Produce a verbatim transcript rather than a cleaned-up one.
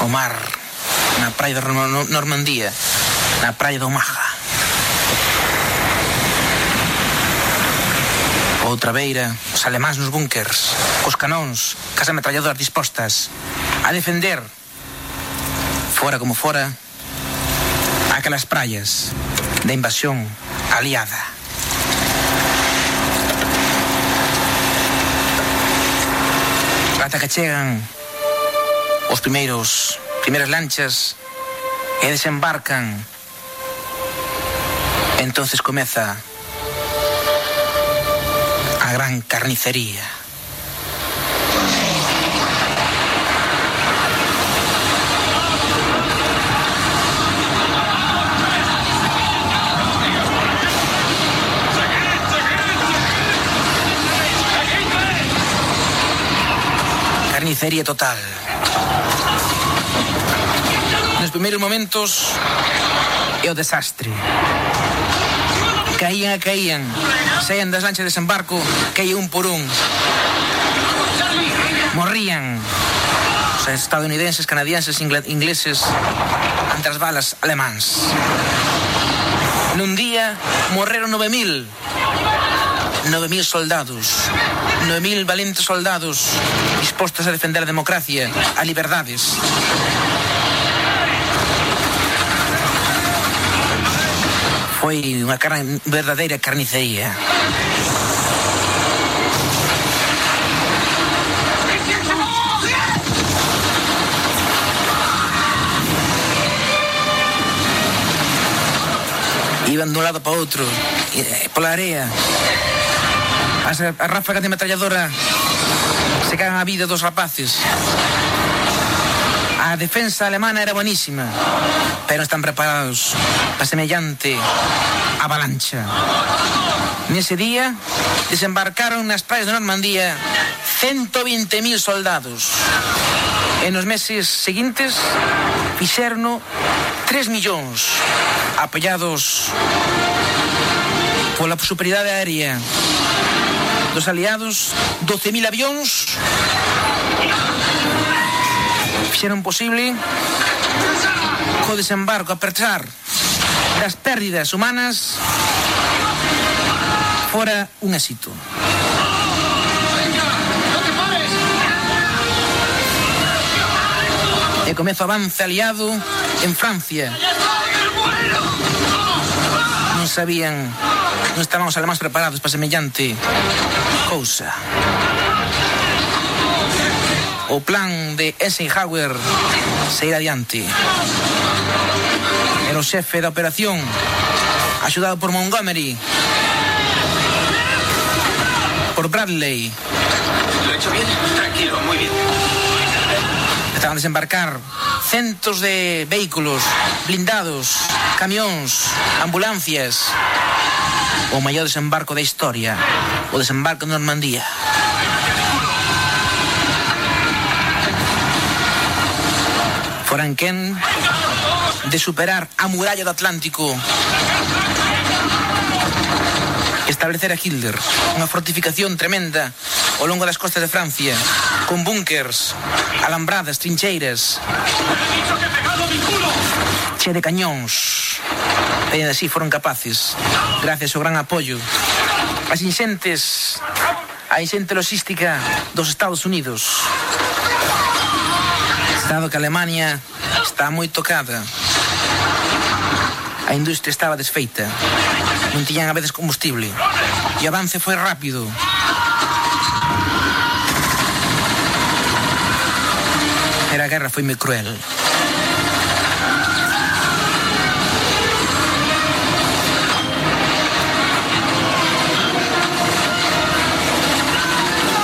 o mar, na praia de Normandía, na praia de Omaha. Outra beira, os alemáns nos búnkers, cos canóns, cas ametralladoras dispostas a defender, fora como fora, aquelas praias da invasión aliada. Ata que chegan os primeiros primeiras lanchas e desembarcan. Entonces comeza a gran carnicería. Carnicería total. Nos primeiros momentos é o desastre. Caían e caían, saían das lanchas de desembarco, caían un por un. Morrían os estadounidenses, canadienses, ingleses ante as balas alemáns. Nun día morreron nove mil nove mil soldados, nove mil valentes soldados dispostos a defender a democracia, a liberdades. Foi unha car- verdadeira carnicería. Iban dun lado para outro, pola area. As, as ráfagas de metralladora se cagan a vida dos rapaces. A defensa alemana era buenísima, pero están preparados para semellante avalancha. Nese día desembarcaron nas praias de Normandía ciento veinte mil soldados. E nos meses seguintes fixeron tres millóns, apoiados pola superioridade aérea dos aliados. Doce mil avións fixeron posible co desembarco, a pesar das pérdidas humanas, fora un éxito. E comezo o avance aliado en Francia. Non sabían, non estaban os alemáns preparados para semellante cousa. O plan de Eisenhower seguir adiante. Era o xefe da operación, axudado por Montgomery, por Bradley. ¿Lo he hecho bien? Tranquilo, muy bien. Estaban a desembarcar centos de vehículos blindados, camións, ambulancias. O maior desembarco da historia, o desembarco de Normandía. Foran quen de superar a muralla do Atlántico, establecer a Hitler unha fortificación tremenda ao longo das costas de Francia, con búnkers, alambradas, trincheiras, che de cañóns. E así foron capaces, gracias ao gran apoio, as inxentes, a inxente logística dos Estados Unidos. Dado que Alemania está moi tocada, a industria estaba desfeita, non tiñan a veces combustible, e o avance foi rápido. Pero a guerra foi moi cruel.